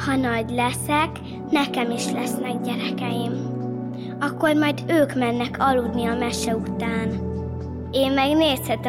ha nagy leszek, nekem is lesznek gyerekeim. Akkor majd ők mennek aludni a mese után. Én meg nézhetem